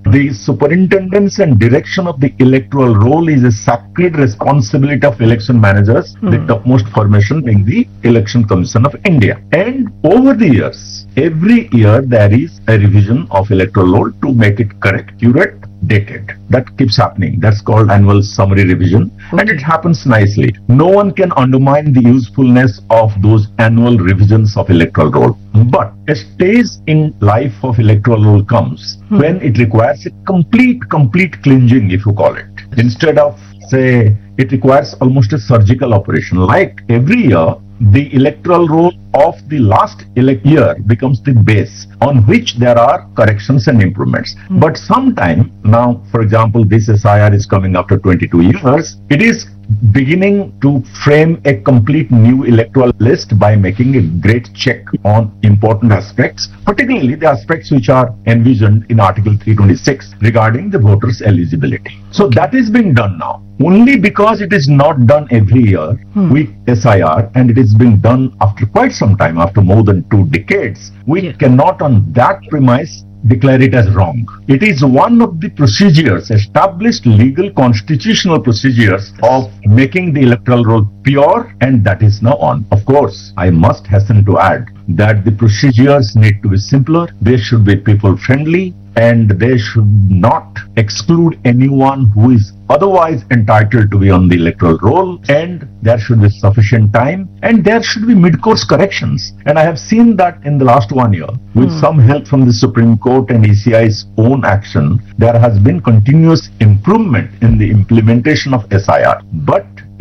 The superintendence and direction of the electoral roll is a sacred responsibility of election managers, the topmost formation being the Election Commission of India. And over the years, every year there is a revision of electoral roll to make it correct, accurate, dated. That keeps happening. That's called annual summary revision, and it happens nicely. No one can undermine the usefulness of those annual revisions of electoral roll. But a stage in life of electoral roll comes when it requires a complete cleansing, if you call it. Instead of, say, it requires almost a surgical operation. Like every year, the electoral roll of the last year becomes the base on which there are corrections and improvements. But sometime now, for example, this SIR is coming after 22 years, it is beginning to frame a complete new electoral list by making a great check on important aspects, particularly the aspects which are envisioned in Article 326 regarding the voters' eligibility. So that is being done now. Only because it is not done every year with SIR, and it is being done after quite some time, after more than 2 decades, we cannot on that premise declare it as wrong. It is one of the procedures, established legal constitutional procedures of making the electoral roll pure, and that is now on. Of course, I must hasten to add that the procedures need to be simpler, they should be people friendly, and they should not exclude anyone who is otherwise entitled to be on the electoral roll, and there should be sufficient time, and there should be mid-course corrections. And I have seen that in the last 1 year, with some help from the Supreme Court and ECI's own action, there has been continuous improvement in the implementation of SIR. But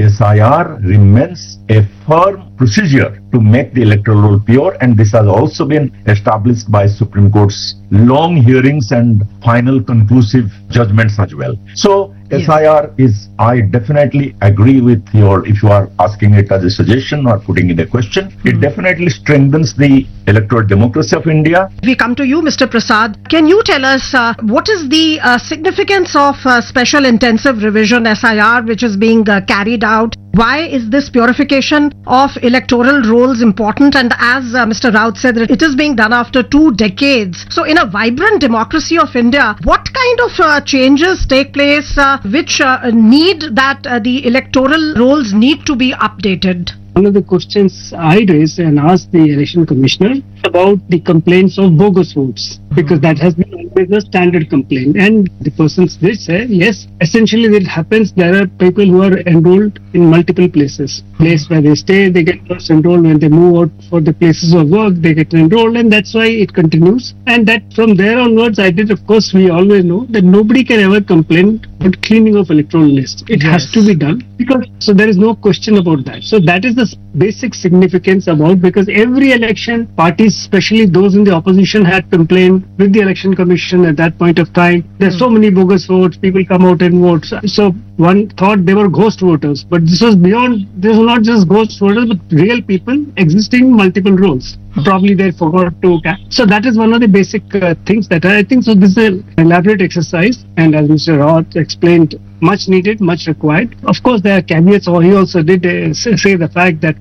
SIR remains a firm procedure to make the electoral roll pure, and this has also been established by Supreme Court's long hearings and final conclusive judgments as well. So SIR is, I definitely agree with your, if you are asking it as a suggestion or putting it a question, it definitely strengthens the electoral democracy of India. We come to you, Mr. Prasad. Can you tell us what is the significance of special intensive revision SIR which is being carried out? Why is this purification of electoral rolls important? And as Mr. Raut said, it is being done after 2 decades. So in a vibrant democracy of India, what kind of changes take place which need that the electoral rolls need to be updated? One of the questions I raised and asked the election commissioner about the complaints of bogus votes, because that has been always a standard complaint. And the persons did say, yes, essentially it happens, there are people who are enrolled in multiple places. Place where they stay, they get first enrolled. When they move out for the places of work, they get enrolled, and that's why it continues. And that from there onwards, of course, we always know that nobody can ever complain about cleaning of electoral lists. It has to be done, because so there is no question about that. So that is the basic significance about, because every election, parties, especially those in the opposition, had complained with the election commission at that point of time. There's so many bogus votes, people come out and vote. So one thought they were ghost voters, but this was beyond, this was not just ghost voters, but real people existing multiple roles. Probably they forgot to catch. So that is one of the basic things that I think. So this is an elaborate exercise, and as Mr. Raut explained, much needed, much required. Of course, there are caveats, or he also did say the fact that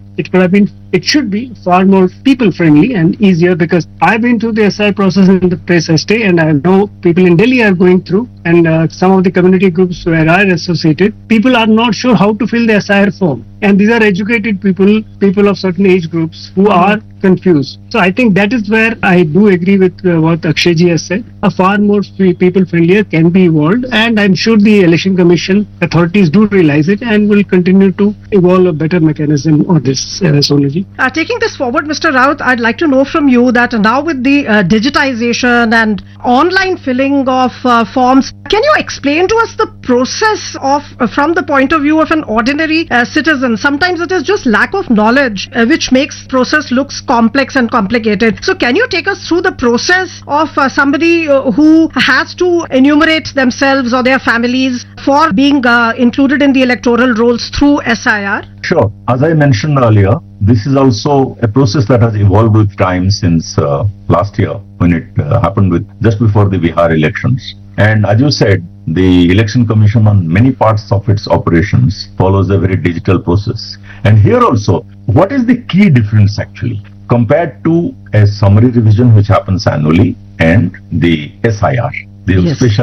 it should be far more people friendly and easier, because I've been through the SIR process in the place I stay, and I know people in Delhi are going through, and some of the community groups where I associated, people are not sure how to fill the SIR form. And these are educated people of certain age groups who are confused. So I think that is where I do agree with what Akshayji has said. A far more people friendlier can be evolved, and I'm sure the election commission authorities do realize it and will continue to evolve a better mechanism on this, Sonaji. Taking this forward, Mr. Raut, I'd like to know from you that now with the digitization and online filling of forms, can you explain to us the process of from the point of view of an ordinary citizen? Sometimes it is just lack of knowledge which makes process looks complex and complicated. So can you take us through the process of somebody who has to enumerate themselves or their families for being included in the electoral rolls through SIR? Sure. As I mentioned earlier, this is also a process that has evolved with time since last year, when it happened with just before the Bihar elections. And as you said, the Election Commission on many parts of its operations follows a very digital process. And here also, what is the key difference actually compared to a summary revision which happens annually and the SIR, the special